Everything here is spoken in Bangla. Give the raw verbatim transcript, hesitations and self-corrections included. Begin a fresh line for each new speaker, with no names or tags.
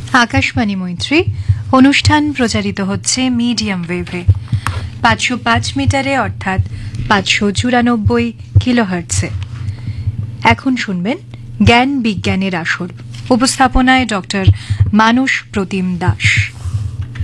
আকাশবাণী মৈত্রী অনুষ্ঠান প্রচারিত হচ্ছে মিডিয়াম ওয়েভে পাঁচশো পাঁচ মিটারে অর্থাৎ পাঁচশো চুরানব্বই কিলোহার্টসে। এখন শুনবেন জ্ঞান বিজ্ঞানের আসর, উপস্থাপনায় ডক্টর মানস প্রতিম দাস।